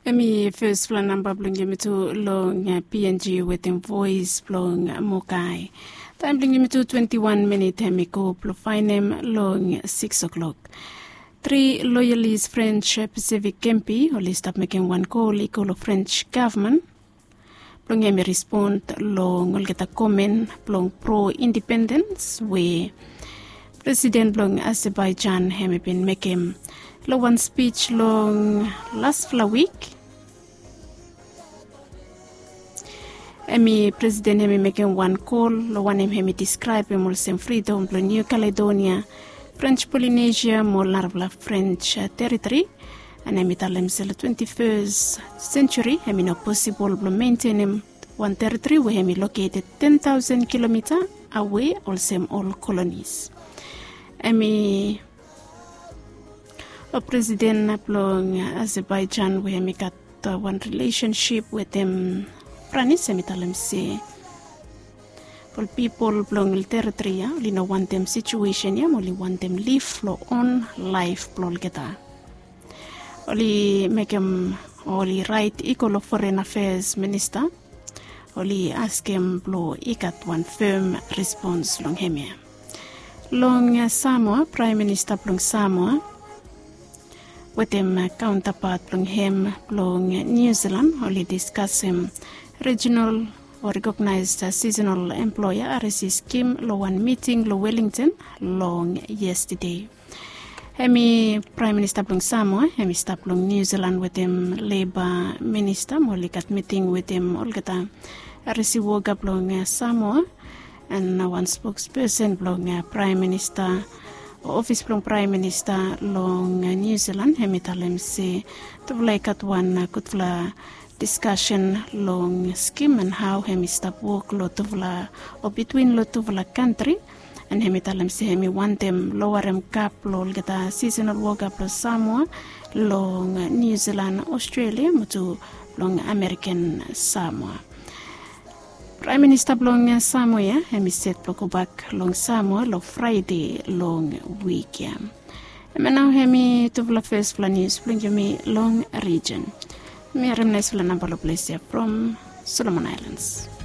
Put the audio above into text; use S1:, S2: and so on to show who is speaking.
S1: Emi first fla number blung yemitu long PNG within voice blung Mokai. Time blung yemitu 21 minutes hemiko plofinem long 6 o'clock. 3 loyalist French Pacific Kempi only stop making one call equal of French government. Blung yemi respond long olgeta comment blung pro independence we President blung Azerbaijan hemi been making lo one speech long last week. Emi President hemi making one call lo one hemi describe mol sem freedom blo New Caledonia, French Polynesia mol narvla French territory and hemi talem sel 21st century hemi no possible blo maintain one territory where hemi located 10,000 kilometers away all same all colonies. Emi President blong Azerbaijan we hemi got one relationship with them Pranis emitalem se for people blong territory only no want them situation only want them live flow on life blol geta only make him only right equal of foreign affairs minister only ask him blow ikat one firm response long hemia long Samoa prime minister blong Samoa with him counterpart blong him blong New Zealand only discuss him regional or recognized seasonal employer RSC scheme lo one meeting lo Wellington long yesterday. Hemi Prime Minister blong Samoa, hemi stop blong New Zealand with him Labour Minister molikat meeting with him olgata RSC woga blong Samoa and one spokesperson blong Prime Minister office blong Prime Minister long New Zealand hemi talem se tuvlai kat one kutla discussion long scheme and how hemi stop work lotuvla or between lotuvla country and hemi talem se hemi want them lower them cap lol geta seasonal work plus Samoa long New Zealand Australia mutu long American Samoa. Prime Minister blong Samoa hemi set go back long Samoa lo Friday long week ya. And now hemi tuvla first fla news blong jami long region. Me are nice for a number of places from Solomon Islands.